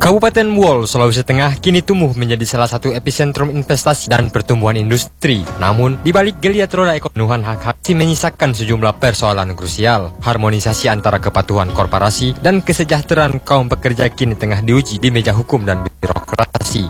Kabupaten Muol, Sulawesi Tengah kini tumbuh menjadi salah satu epicentrum investasi dan pertumbuhan industri. Namun, di balik geliat roda ekonomi hak-hak masih menyisakan sejumlah persoalan krusial. Harmonisasi antara kepatuhan korporasi dan kesejahteraan kaum pekerja kini tengah diuji di meja hukum dan birokrasi.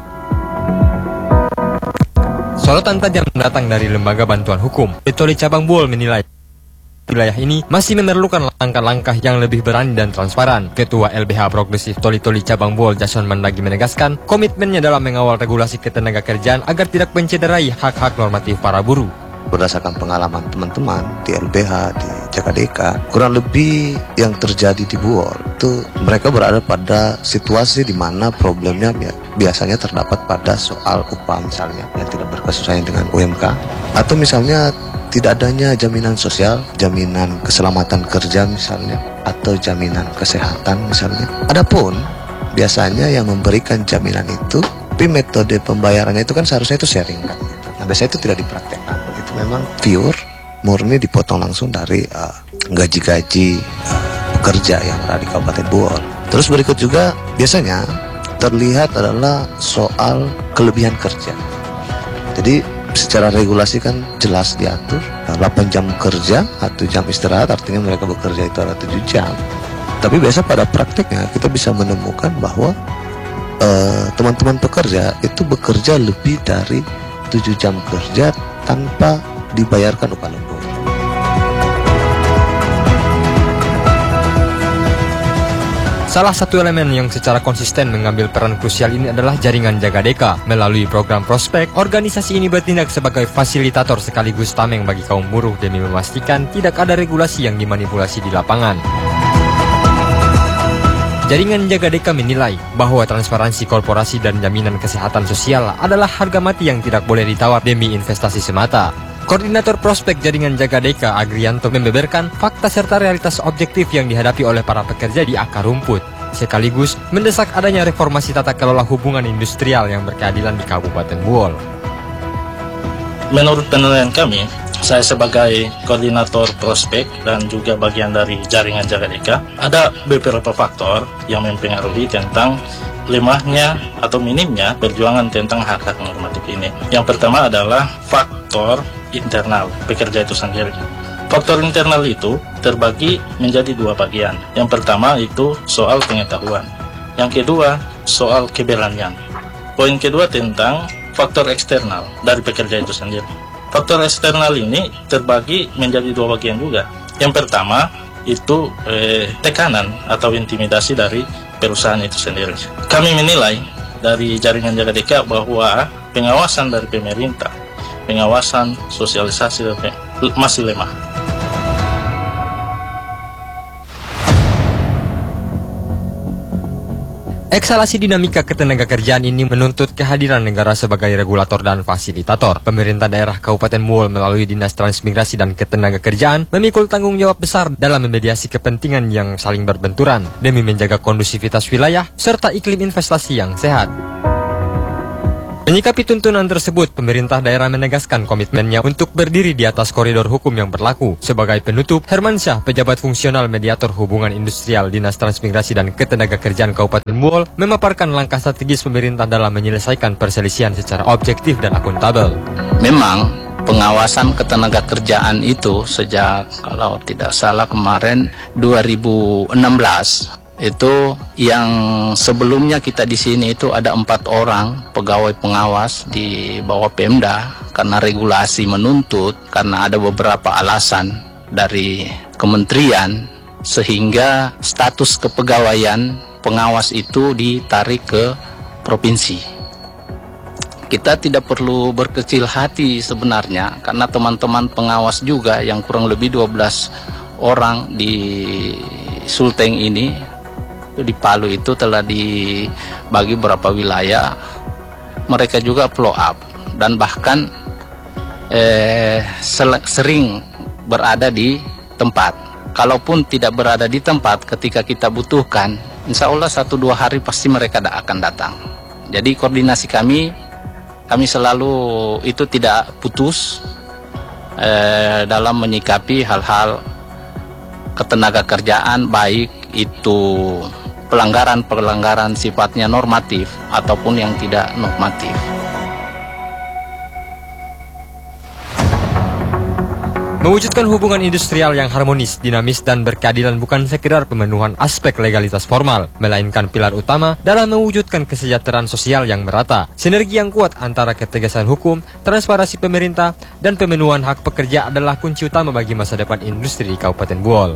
Sorotan tajam datang dari Lembaga Bantuan Hukum. Toli Cabang Muol menilai wilayah ini masih memerlukan langkah-langkah yang lebih berani dan transparan. Ketua LBH Progresif Toli Cabang Muol, Jason Mandagi, menegaskan komitmennya dalam mengawal regulasi ketenagakerjaan agar tidak mencederai hak-hak normatif para buruh. Berdasarkan pengalaman teman-teman di LBH, di Jakadeka, kurang lebih yang terjadi di Muol itu mereka berada pada situasi di mana problemnya biasanya terdapat pada soal upah misalnya yang tidak berkesesuaian dengan UMK, atau misalnya tidak adanya jaminan sosial, jaminan keselamatan kerja misalnya, atau jaminan kesehatan misalnya. Adapun biasanya yang memberikan jaminan itu, tapi metode pembayarannya itu kan seharusnya itu sharing kan. Nah, biasanya itu tidak dipraktekkan. Itu memang pure, murni dipotong langsung dari gaji-gaji pekerja yang ada di Kabupaten Muol. Terus berikut juga biasanya terlihat adalah soal kelebihan kerja. Jadi secara regulasi kan jelas diatur 8 jam kerja, 1 jam istirahat, artinya mereka bekerja itu ada 7 jam. Tapi biasa pada prakteknya kita bisa menemukan bahwa teman-teman pekerja itu bekerja lebih dari 7 jam kerja tanpa dibayarkan upah lembur. Salah satu elemen yang secara konsisten mengambil peran krusial ini adalah jaringan Jakadeka. Melalui program Prospek, organisasi ini bertindak sebagai fasilitator sekaligus tameng bagi kaum buruh demi memastikan tidak ada regulasi yang dimanipulasi di lapangan. Jaringan Jakadeka menilai bahwa transparansi korporasi dan jaminan kesehatan sosial adalah harga mati yang tidak boleh ditawar demi investasi semata. Koordinator Prospek Jaringan Jakadeka, Agrianto, membeberkan fakta serta realitas objektif yang dihadapi oleh para pekerja di akar rumput, sekaligus mendesak adanya reformasi tata kelola hubungan industrial yang berkeadilan di Kabupaten Muol. Menurut penilaian kami, saya sebagai koordinator Prospek dan juga bagian dari Jaringan Jakadeka, ada beberapa faktor yang mempengaruhi tentang lemahnya atau minimnya perjuangan tentang hak-hak normatif ini. Yang pertama adalah faktor internal pekerja itu sendiri. Faktor internal itu terbagi menjadi 2 bagian. Yang pertama itu soal pengetahuan. Yang kedua soal keberanian. Poin kedua tentang faktor eksternal dari pekerja itu sendiri. Faktor eksternal ini terbagi menjadi 2 bagian juga. Yang pertama itu tekanan atau intimidasi dari perusahaan itu sendiri. Kami menilai dari Jaringan Jakadeka bahwa pengawasan dari pemerintah, pengawasan sosialisasi masih lemah. Eksalasi dinamika ketenagakerjaan ini menuntut kehadiran negara sebagai regulator dan fasilitator. Pemerintah daerah Kabupaten Muol melalui Dinas Transmigrasi dan Ketenagakerjaan memikul tanggung jawab besar dalam memediasi kepentingan yang saling berbenturan demi menjaga kondusivitas wilayah serta iklim investasi yang sehat. Menyikapi tuntunan tersebut, pemerintah daerah menegaskan komitmennya untuk berdiri di atas koridor hukum yang berlaku. Sebagai penutup, Hermansyah, pejabat fungsional mediator hubungan industrial Dinas Transmigrasi dan Ketenagakerjaan Kabupaten Muol, memaparkan langkah strategis pemerintah dalam menyelesaikan perselisihan secara objektif dan akuntabel. Memang pengawasan ketenagakerjaan itu sejak kalau tidak salah kemarin 2016 itu yang sebelumnya kita di sini itu ada 4 orang pegawai pengawas di bawah Pemda karena regulasi menuntut, karena ada beberapa alasan dari kementerian sehingga status kepegawaian pengawas itu ditarik ke provinsi. Kita tidak perlu berkecil hati sebenarnya karena teman-teman pengawas juga yang kurang lebih 12 orang di Sulteng ini di Palu itu telah dibagi beberapa wilayah, mereka juga follow up dan bahkan sering berada di tempat. Kalaupun tidak berada di tempat ketika kita butuhkan, insya Allah 1-2 hari pasti mereka akan datang. Jadi koordinasi kami selalu itu tidak putus dalam menyikapi hal-hal ketenagakerjaan, baik itu pelanggaran-pelanggaran sifatnya normatif ataupun yang tidak normatif. Mewujudkan hubungan industrial yang harmonis, dinamis, dan berkeadilan bukan sekedar pemenuhan aspek legalitas formal, melainkan pilar utama dalam mewujudkan kesejahteraan sosial yang merata. Sinergi yang kuat antara ketegasan hukum, transparansi pemerintah, dan pemenuhan hak pekerja adalah kunci utama bagi masa depan industri di Kabupaten Buol.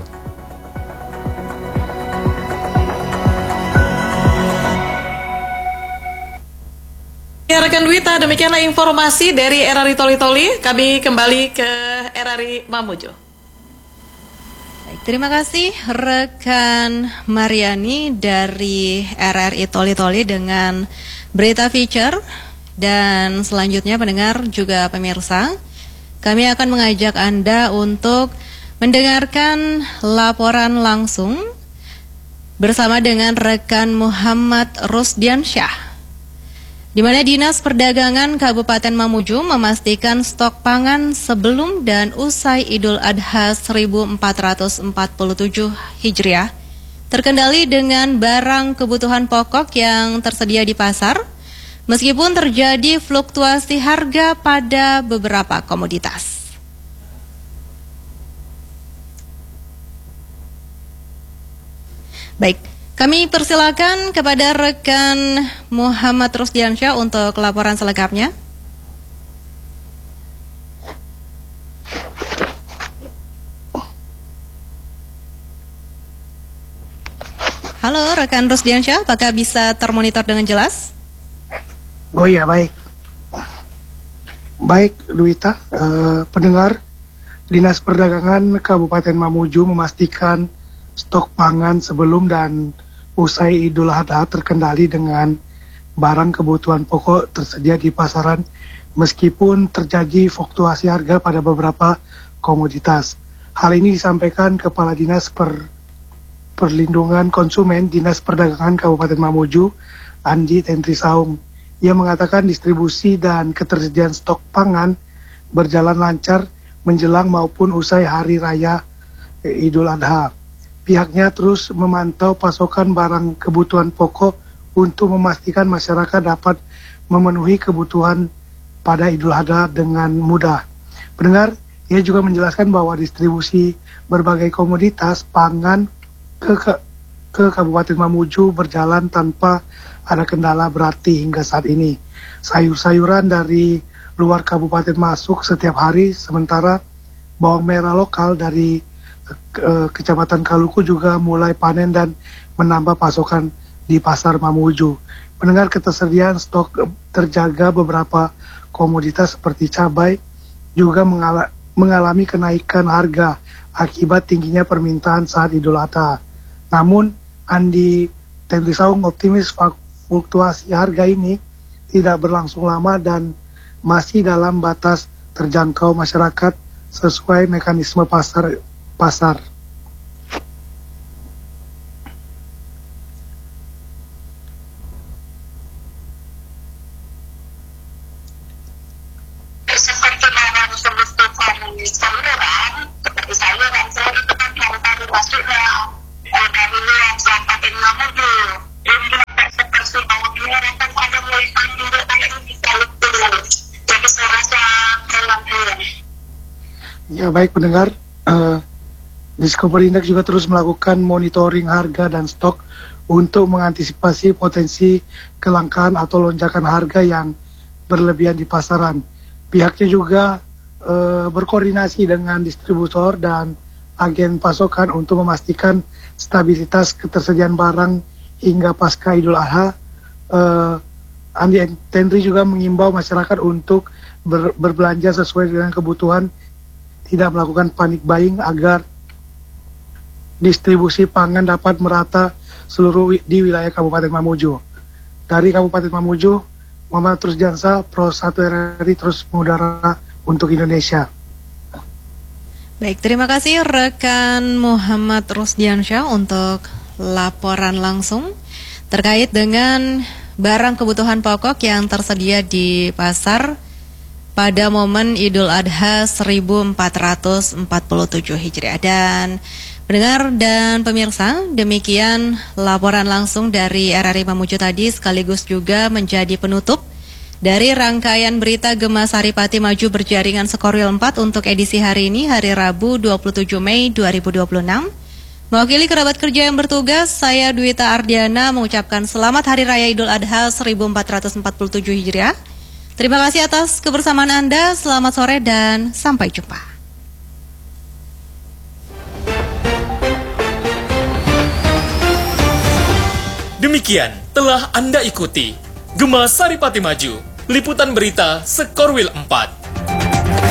Ya rekan Dwita, demikianlah informasi dari RRI Toli-Toli. Kami kembali ke RRI Mamuju. Baik, terima kasih rekan Mariani dari RRI Toli-Toli dengan berita feature. Dan selanjutnya pendengar juga pemirsa, kami akan mengajak Anda untuk mendengarkan laporan langsung bersama dengan rekan Muhammad Rusdiansyah, di mana Dinas Perdagangan Kabupaten Mamuju memastikan stok pangan sebelum dan usai Idul Adha 1447 Hijriah terkendali dengan barang kebutuhan pokok yang tersedia di pasar, meskipun terjadi fluktuasi harga pada beberapa komoditas. Baik, kami persilakan kepada rekan Muhammad Rusdiansyah untuk laporan selengkapnya. Halo rekan Rusdiansyah, apakah bisa termonitor dengan jelas? Oh iya, baik. Baik, Dwita, pendengar, Dinas Perdagangan Kabupaten Mamuju memastikan stok pangan sebelum dan usai Idul Adha terkendali dengan barang kebutuhan pokok tersedia di pasaran meskipun terjadi fluktuasi harga pada beberapa komoditas. Hal ini disampaikan Kepala Dinas Perlindungan Konsumen Dinas Perdagangan Kabupaten Mamuju, Andi Tentri Saung. Ia mengatakan distribusi dan ketersediaan stok pangan berjalan lancar menjelang maupun usai Hari Raya Idul Adha. Pihaknya terus memantau pasokan barang kebutuhan pokok untuk memastikan masyarakat dapat memenuhi kebutuhan pada Idul Adha dengan mudah. Pendengar, ia juga menjelaskan bahwa distribusi berbagai komoditas pangan ke Kabupaten Mamuju berjalan tanpa ada kendala berarti hingga saat ini. Sayur-sayuran dari luar kabupaten masuk setiap hari, sementara bawang merah lokal dari Kecamatan Kaluku juga mulai panen dan menambah pasokan di pasar Mamuju. Pendengar, ketersediaan stok terjaga, beberapa komoditas seperti cabai juga mengalami kenaikan harga akibat tingginya permintaan saat Idul Adha. Namun, Andi Tentri Saung optimis fluktuasi harga ini tidak berlangsung lama dan masih dalam batas terjangkau masyarakat sesuai mekanisme pasar. Seperti barang kebutuhan sayuran, seperti sayuran itu kan hari-hari masuknya dari luar Kabupaten Mamuju. Seperti bawang merah kan ada mulai panggil yang bisa itu. Jadi saya rasa dalam Ya, baik pendengar. Diskoperindek juga terus melakukan monitoring harga dan stok untuk mengantisipasi potensi kelangkaan atau lonjakan harga yang berlebihan di pasaran. Pihaknya juga berkoordinasi dengan distributor dan agen pasokan untuk memastikan stabilitas ketersediaan barang hingga pasca Idul Adha. Andi Tentri juga mengimbau masyarakat untuk berbelanja sesuai dengan kebutuhan, tidak melakukan panic buying agar distribusi pangan dapat merata seluruh di wilayah Kabupaten Mamuju. Dari Kabupaten Mamuju, Muhammad Rusdiansyah, Pro 1 RRI terus mengudara untuk Indonesia. Baik, terima kasih rekan Muhammad Rusdiansyah untuk laporan langsung terkait dengan barang kebutuhan pokok yang tersedia di pasar pada momen Idul Adha 1447 Hijriah. Dan Pendengar dan pemirsa, demikian laporan langsung dari RRI Mamuju tadi sekaligus juga menjadi penutup dari rangkaian berita Gema Saripati Maju Berjaringan Sekorwil 4 untuk edisi hari ini, hari Rabu 27 Mei 2026. Mewakili kerabat kerja yang bertugas, saya Dwita Ardiana mengucapkan selamat Hari Raya Idul Adha 1447 Hijriah. Terima kasih atas kebersamaan Anda, selamat sore dan sampai jumpa. Demikian telah Anda ikuti Gema Saripati Maju, liputan berita Sekorwil 4.